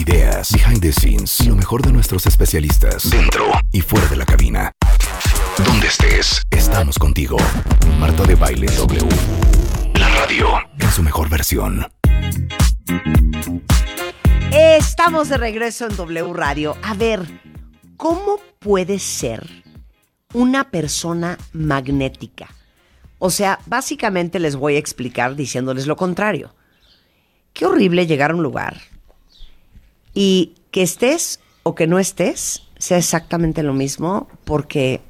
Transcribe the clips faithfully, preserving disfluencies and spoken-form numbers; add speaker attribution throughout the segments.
Speaker 1: ideas, behind the scenes y lo mejor de nuestros especialistas dentro y fuera de la cabina. Donde estés, estamos contigo. Marta de Baile W. La radio en su mejor versión.
Speaker 2: Estamos de regreso en W Radio. A ver, ¿cómo puede ser una persona magnética? O sea, básicamente les voy a explicar diciéndoles lo contrario. Qué horrible llegar a un lugar y que estés o que no estés sea exactamente lo mismo porque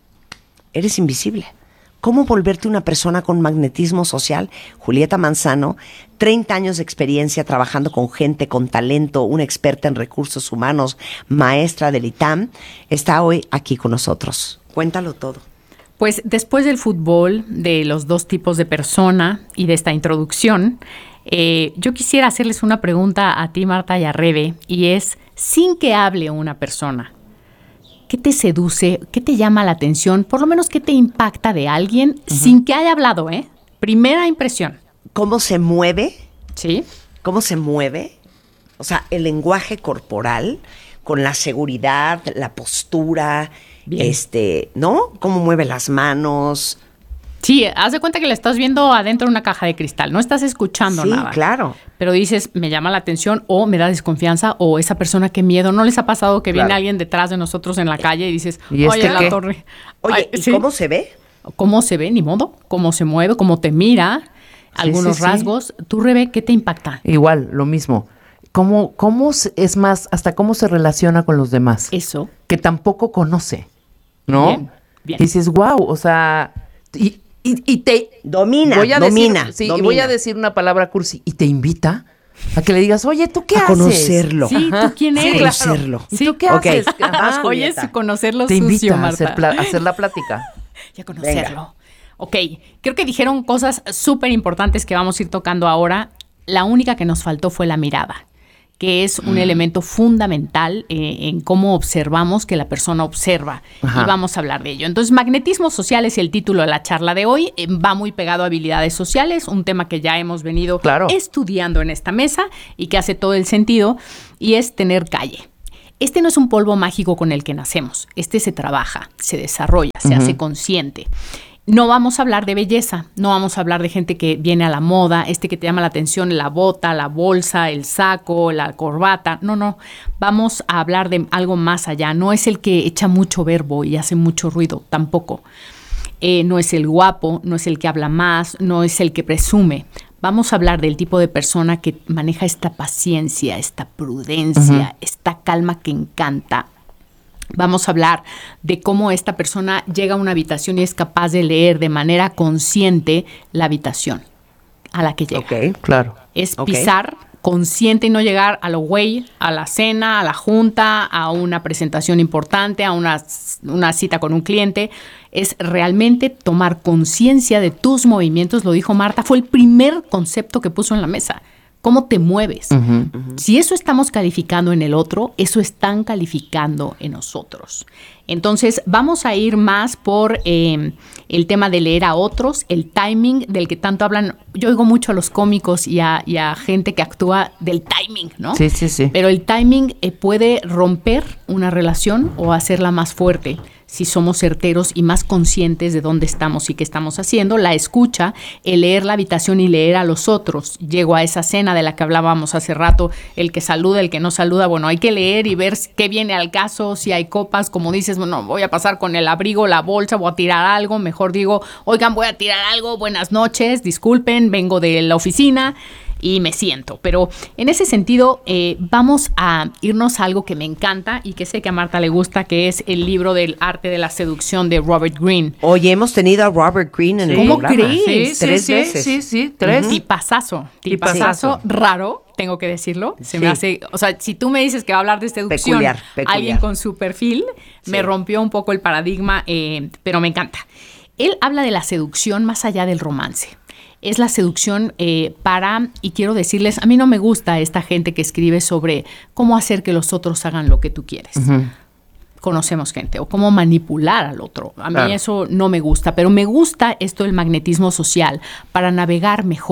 Speaker 2: eres invisible. ¿Cómo volverte una persona con magnetismo social? Julieta Manzano, treinta años de experiencia trabajando con gente con talento, una experta en recursos humanos, maestra del I T A M, está hoy aquí con nosotros. Cuéntalo todo.
Speaker 3: Pues después del fútbol, de los dos tipos de persona y de esta introducción, eh, yo quisiera hacerles una pregunta a ti, Marta, y a Rebe, y es, sin que hable una persona, ¿qué te seduce? ¿Qué te llama la atención? Por lo menos, ¿qué te impacta de alguien uh-huh. sin que haya hablado, eh? Primera impresión.
Speaker 2: ¿Cómo se mueve?
Speaker 3: Sí.
Speaker 2: ¿Cómo se mueve? O sea, el lenguaje corporal con la seguridad, la postura, bien. este, ¿no? ¿Cómo mueve las manos?
Speaker 3: Sí, haz de cuenta que la estás viendo adentro de una caja de cristal. No estás escuchando
Speaker 2: sí,
Speaker 3: nada.
Speaker 2: Sí, claro.
Speaker 3: Pero dices, me llama la atención o me da desconfianza o esa persona, qué miedo. ¿No les ha pasado que claro. viene alguien detrás de nosotros en la calle y dices,
Speaker 2: ¿Y
Speaker 3: oye,
Speaker 2: este
Speaker 3: la
Speaker 2: qué?
Speaker 3: torre?
Speaker 2: Oye,
Speaker 3: Ay,
Speaker 2: ¿y
Speaker 3: ¿sí?
Speaker 2: cómo se ve?
Speaker 3: ¿Cómo se ve? Ni modo. ¿Cómo se mueve? ¿Cómo te mira? Algunos
Speaker 4: sí, sí,
Speaker 3: rasgos.
Speaker 4: Sí.
Speaker 3: ¿Tú, Rebe, qué te impacta?
Speaker 4: Igual, lo mismo. ¿Cómo, cómo es más, hasta cómo se relaciona con los demás?
Speaker 3: Eso.
Speaker 4: Que tampoco conoce, ¿no?
Speaker 3: Bien, bien.
Speaker 4: Y dices, wow, o sea... Y, Y, y te
Speaker 2: domina,
Speaker 4: voy a
Speaker 2: domina,
Speaker 4: decir, sí,
Speaker 2: domina.
Speaker 4: Y voy a decir una palabra cursi y te invita a que le digas, oye, ¿tú qué
Speaker 2: a
Speaker 4: haces?
Speaker 2: conocerlo.
Speaker 3: Sí, ¿tú quién eres?
Speaker 2: A conocerlo.
Speaker 4: ¿Y tú qué
Speaker 2: okay.
Speaker 4: haces?
Speaker 2: Ajá,
Speaker 3: oye, es conocerlo
Speaker 4: te
Speaker 3: sucio,
Speaker 4: invita
Speaker 3: Marta.
Speaker 4: a hacer, pla- a hacer la plática.
Speaker 3: Y a conocerlo. Venga. Ok, creo que dijeron cosas súper importantes que vamos a ir tocando ahora. La única que nos faltó fue la mirada, que es un mm. elemento fundamental eh, en cómo observamos que la persona observa. Ajá. Y vamos a hablar de ello. Entonces, magnetismo social es el título de la charla de hoy. Eh, va muy pegado a habilidades sociales, un tema que ya hemos venido claro. estudiando en esta mesa y que hace todo el sentido, y es tener calle. Este no es un polvo mágico con el que nacemos. Este se trabaja, se desarrolla, se uh-huh. hace consciente. No vamos a hablar de belleza, no vamos a hablar de gente que viene a la moda, este que te llama la atención, la bota, la bolsa, el saco, la corbata. No, no, vamos a hablar de algo más allá. No es el que echa mucho verbo y hace mucho ruido, tampoco. Eh, no es el guapo, no es el que habla más, no es el que presume. Vamos a hablar del tipo de persona que maneja esta paciencia, esta prudencia, uh-huh. esta calma que encanta. Vamos a hablar de cómo esta persona llega a una habitación y es capaz de leer de manera consciente la habitación a la que llega.
Speaker 2: Ok,
Speaker 4: claro.
Speaker 3: Es
Speaker 2: okay.
Speaker 3: pisar consciente y no llegar a lo güey, a la cena, a la junta, a una presentación importante, a una, una cita con un cliente. Es realmente tomar conciencia de tus movimientos, lo dijo Marta, fue el primer concepto que puso en la mesa. ¿Cómo te mueves? Uh-huh, uh-huh. Si eso estamos calificando en el otro, eso están calificando en nosotros. Entonces, vamos a ir más por eh, el tema de leer a otros, el timing del que tanto hablan. Yo oigo mucho a los cómicos y a, y a gente que actúa del timing, ¿no?
Speaker 4: Sí, sí, sí.
Speaker 3: Pero el timing eh, puede romper una relación o hacerla más fuerte si somos certeros y más conscientes de dónde estamos y qué estamos haciendo. La escucha, el leer la habitación y leer a los otros. Llego a esa cena de la que hablábamos hace rato, el que saluda, el que no saluda. Bueno, hay que leer y ver qué viene al caso, si hay copas, como dices, bueno, voy a pasar con el abrigo, la bolsa, voy a tirar algo. Mejor digo, oigan, voy a tirar algo, buenas noches, disculpen, vengo de la oficina y me siento. Pero en ese sentido, eh, vamos a irnos a algo que me encanta y que sé que a Marta le gusta, que es el libro del arte de la seducción de Robert Greene.
Speaker 2: Oye, hemos tenido a Robert Greene en
Speaker 3: sí.
Speaker 2: el
Speaker 3: ¿Cómo
Speaker 2: programa.
Speaker 3: crees?
Speaker 4: Sí,
Speaker 2: tres
Speaker 4: sí,
Speaker 2: veces.
Speaker 4: Sí, sí, sí, tres.
Speaker 3: Uh-huh. Tipazazo, tipazazo, raro, tengo que decirlo. Se sí. me hace, o sea, si tú me dices que va a hablar de seducción,
Speaker 2: peculiar, peculiar.
Speaker 3: alguien con su perfil, sí. me rompió un poco el paradigma, eh, pero me encanta. Él habla de la seducción más allá del romance. Es la seducción eh, para, y quiero decirles, a mí no me gusta esta gente que escribe sobre cómo hacer que los otros hagan lo que tú quieres. Uh-huh. Conocemos gente, o cómo manipular al otro. A mí claro. eso no me gusta, pero me gusta esto del magnetismo social para navegar mejor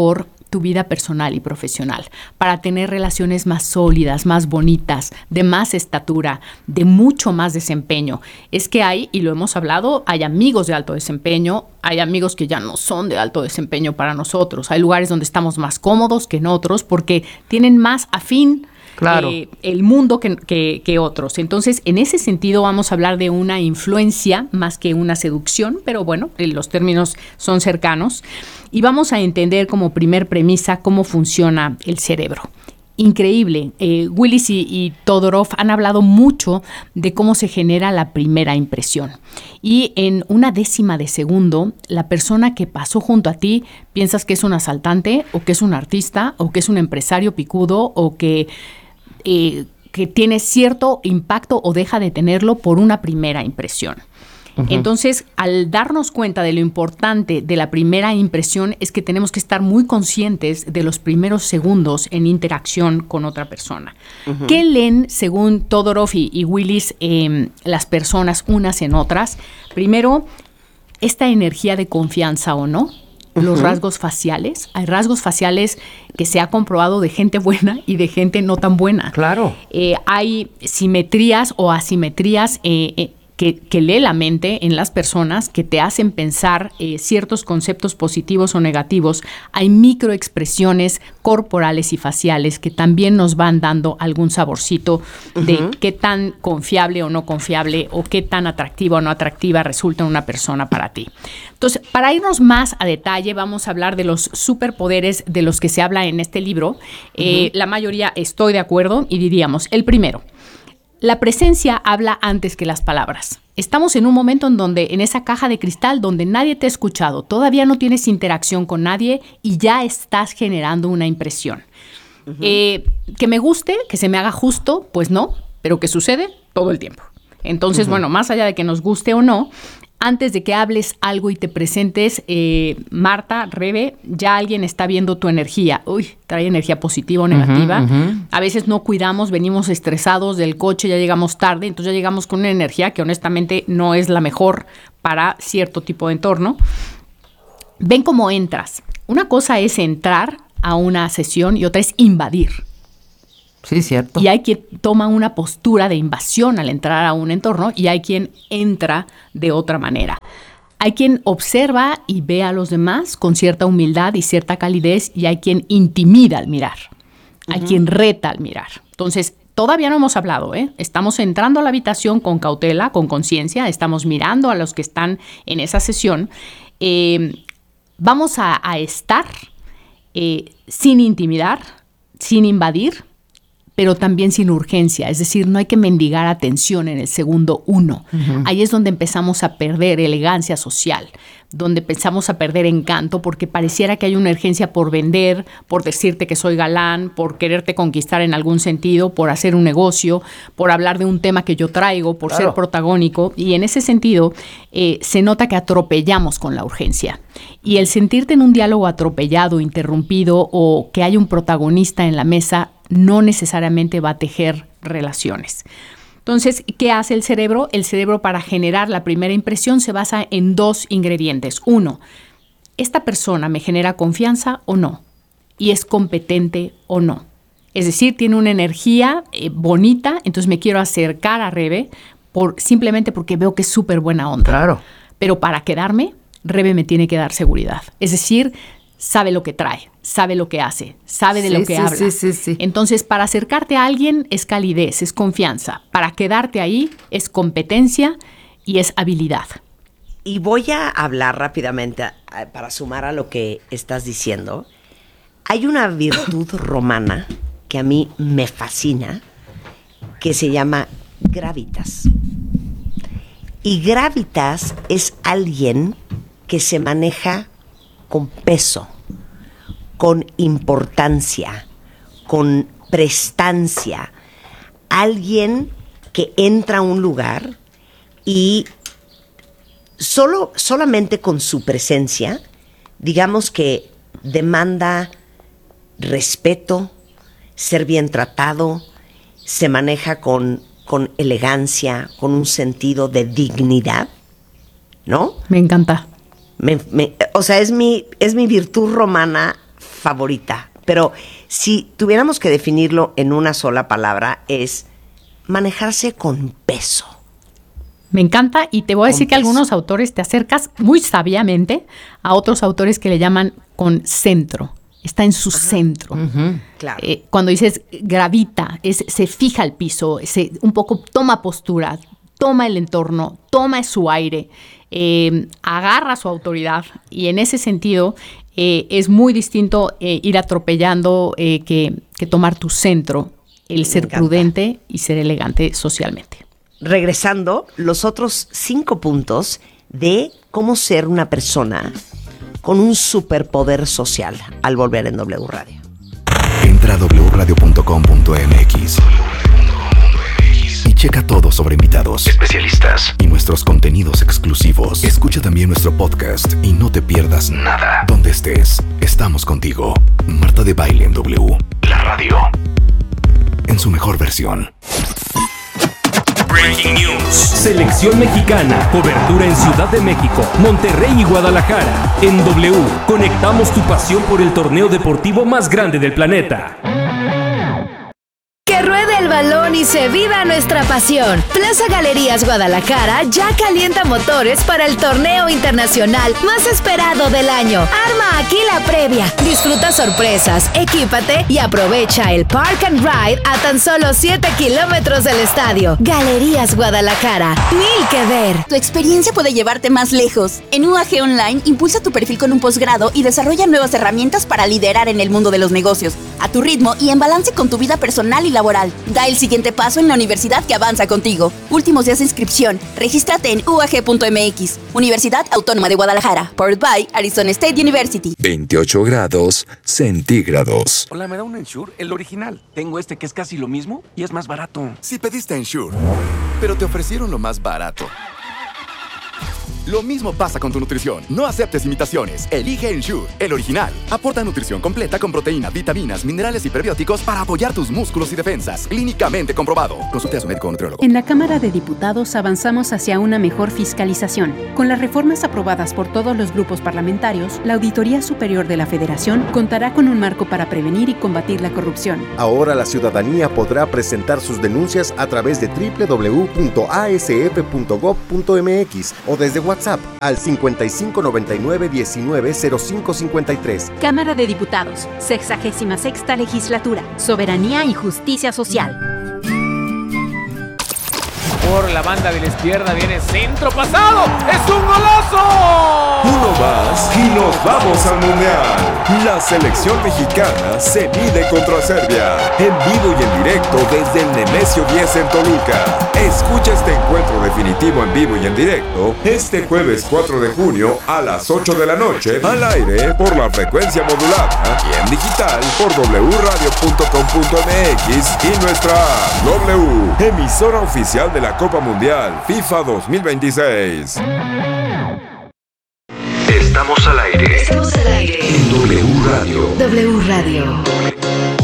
Speaker 3: tu vida personal y profesional, para tener relaciones más sólidas, más bonitas, de más estatura, de mucho más desempeño. Es que hay, y lo hemos hablado, hay amigos de alto desempeño, hay amigos que ya no son de alto desempeño para nosotros, hay lugares donde estamos más cómodos que en otros porque tienen más afín
Speaker 4: Claro.
Speaker 3: Eh, el mundo que, que, que otros. Entonces, en ese sentido vamos a hablar de una influencia más que una seducción, pero bueno, eh, los términos son cercanos. Y vamos a entender como primer premisa cómo funciona el cerebro. Increíble. Eh, Willis y, y Todorov han hablado mucho de cómo se genera la primera impresión. Y en una décima de segundo, la persona que pasó junto a ti piensas que es un asaltante, o que es un artista, o que es un empresario picudo, o que... Eh, que tiene cierto impacto o deja de tenerlo por una primera impresión. Uh-huh. Entonces, al darnos cuenta de lo importante de la primera impresión es que tenemos que estar muy conscientes de los primeros segundos en interacción con otra persona. Uh-huh. ¿Qué leen, según Todorov y, y Willis, eh, las personas unas en otras? Primero, esta energía de confianza o no. Los uh-huh. rasgos faciales. Hay rasgos faciales que se ha comprobado de gente buena y de gente no tan buena.
Speaker 4: Claro.
Speaker 3: Eh, hay simetrías o asimetrías eh, eh, que, que lee la mente en las personas que te hacen pensar eh, ciertos conceptos positivos o negativos. Hay microexpresiones corporales y faciales que también nos van dando algún saborcito uh-huh. de qué tan confiable o no confiable o qué tan atractiva o no atractiva resulta una persona para ti. Entonces, para irnos más a detalle, vamos a hablar de los superpoderes de los que se habla en este libro. Uh-huh. Eh, la mayoría estoy de acuerdo y diríamos, el primero, la presencia habla antes que las palabras. Estamos en un momento en donde, en esa caja de cristal donde nadie te ha escuchado, todavía no tienes interacción con nadie y ya estás generando una impresión. Uh-huh. Eh, que me guste, que se me haga justo, pues no, pero que sucede todo el tiempo. Entonces, uh-huh. bueno, más allá de que nos guste o no, antes de que hables algo y te presentes, eh, Marta, Rebe, ya alguien está viendo tu energía. Uy, trae energía positiva o negativa. Uh-huh, uh-huh. A veces no cuidamos, venimos estresados del coche, ya llegamos tarde, entonces ya llegamos con una energía que honestamente no es la mejor para cierto tipo de entorno. Ven cómo entras. Una cosa es entrar a una sesión y otra es invadir.
Speaker 4: Sí, cierto.
Speaker 3: Y hay quien toma una postura de invasión al entrar a un entorno y hay quien entra de otra manera. Hay quien observa y ve a los demás con cierta humildad y cierta calidez y hay quien intimida al mirar. Uh-huh. Hay quien reta al mirar. Entonces, todavía no hemos hablado, ¿eh? Estamos entrando a la habitación con cautela, con conciencia, estamos mirando a los que están en esa sesión. Eh, vamos a, a estar eh, sin intimidar, sin invadir, pero también sin urgencia, es decir, no hay que mendigar atención en el segundo uno. Uh-huh. Ahí es donde empezamos a perder elegancia social, donde empezamos a perder encanto, porque pareciera que hay una urgencia por vender, por decirte que soy galán, por quererte conquistar en algún sentido, por hacer un negocio, por hablar de un tema que yo traigo, por claro. ser protagónico. Y en ese sentido, eh, se nota que atropellamos con la urgencia. Y el sentirte en un diálogo atropellado, interrumpido, o que hay un protagonista en la mesa, no necesariamente va a tejer relaciones. Entonces, ¿qué hace el cerebro? El cerebro, para generar la primera impresión, se basa en dos ingredientes. Uno, ¿esta persona me genera confianza o no? ¿Y es competente o no? Es decir, tiene una energía eh, bonita, entonces me quiero acercar a Rebe por, simplemente porque veo que es súper buena onda.
Speaker 4: Claro.
Speaker 3: Pero para quedarme, Rebe me tiene que dar seguridad. Es decir, sabe lo que trae, sabe lo que hace, sabe de
Speaker 4: sí,
Speaker 3: lo que
Speaker 4: sí,
Speaker 3: habla.
Speaker 4: Sí, sí, sí.
Speaker 3: Entonces, para acercarte a alguien es calidez, es confianza. Para quedarte ahí es competencia y es habilidad.
Speaker 2: Y voy a hablar rápidamente para sumar a lo que estás diciendo. Hay una virtud romana que a mí me fascina, que se llama gravitas. Y gravitas es alguien que se maneja con peso, con importancia, con prestancia. Alguien que entra a un lugar y solo, solamente con su presencia, digamos que demanda respeto, ser bien tratado, se maneja con, con elegancia, con un sentido de dignidad, ¿no?
Speaker 3: Me encanta.
Speaker 2: Me, me, o sea, es mi, es mi virtud romana favorita, pero si tuviéramos que definirlo en una sola palabra, es manejarse con peso.
Speaker 3: Me encanta y te voy a decir
Speaker 2: Con
Speaker 3: que
Speaker 2: peso.
Speaker 3: algunos autores te acercas muy sabiamente a otros autores que le llaman con centro. Está en su centro.
Speaker 4: Ujú.
Speaker 2: Claro.
Speaker 3: Eh, cuando dices gravita, es, se fija al piso, se, un poco toma postura, toma el entorno, toma su aire, eh, agarra su autoridad y en ese sentido eh, es muy distinto eh, ir atropellando eh, que, que tomar tu centro, el
Speaker 2: Me
Speaker 3: ser
Speaker 2: encanta.
Speaker 3: prudente y ser elegante socialmente.
Speaker 2: Regresando, los otros cinco puntos de cómo ser una persona con un superpoder social al volver en W Radio.
Speaker 1: Entra a doble u radio punto com punto m x y checa todo sobre invitados, especialistas y nuestros contenidos exclusivos. Escucha también nuestro podcast y no te pierdas nada. Donde estés, estamos contigo. Marta de Baile en W, la radio, en su mejor versión.
Speaker 5: Breaking News. Selección mexicana. Cobertura en Ciudad de México, Monterrey y Guadalajara. En W, conectamos tu pasión por el torneo deportivo más grande del planeta.
Speaker 6: Que ruede el balón y se viva nuestra pasión. Plaza Galerías Guadalajara ya calienta motores para el torneo internacional más esperado del año. Arma aquí la previa, disfruta sorpresas, equípate y aprovecha el Park and Ride a tan solo siete kilómetros del estadio. Galerías Guadalajara, mil que ver.
Speaker 7: Tu experiencia puede llevarte más lejos. En U A G Online, impulsa tu perfil con un posgrado y desarrolla nuevas herramientas para liderar en el mundo de los negocios, a tu ritmo y en balance con tu vida personal y laboral. Da el siguiente paso en la universidad que avanza contigo. Últimos días de inscripción. Regístrate en u a g punto m x. Universidad Autónoma de Guadalajara. Powered by Arizona State University.
Speaker 8: veintiocho grados centígrados.
Speaker 9: Hola, ¿me da un Ensure? El original. Tengo este que es casi lo mismo y es más barato.
Speaker 10: Si pediste Ensure, pero te ofrecieron lo más barato. Lo mismo pasa con tu nutrición. No aceptes imitaciones. Elige Ensure, el original. Aporta nutrición completa con proteína, vitaminas, minerales y prebióticos para apoyar tus músculos y defensas. Clínicamente comprobado. Consulte a su médico o nutriólogo.
Speaker 11: En la Cámara de Diputados avanzamos hacia una mejor fiscalización. Con las reformas aprobadas por todos los grupos parlamentarios, la Auditoría Superior de la Federación contará con un marco para prevenir y combatir la corrupción.
Speaker 12: Ahora la ciudadanía podrá presentar sus denuncias a través de doble u doble u doble u punto a s f punto gob punto m x o desde WhatsApp al cincuenta y cinco noventa y nueve diecinueve cero cinco cincuenta y tres.
Speaker 11: Cámara de Diputados, sexagésima sexta legislatura, soberanía y justicia social.
Speaker 13: Por la banda de la izquierda viene centro pasado. ¡Es un golazo!
Speaker 14: Uno más y nos vamos al Mundial. La selección mexicana se mide contra Serbia. En vivo y en directo desde el Nemesio diez en Toluca. Escucha este encuentro definitivo en vivo y en directo este jueves cuatro de junio a las ocho de la noche al aire por la frecuencia modulada y en digital por doble u radio punto com punto m x y nuestra app W, emisora oficial de la Copa Mundial FIFA dos mil veintiséis.
Speaker 1: Estamos al aire.
Speaker 6: Estamos al aire.
Speaker 1: En W Radio.
Speaker 6: W Radio.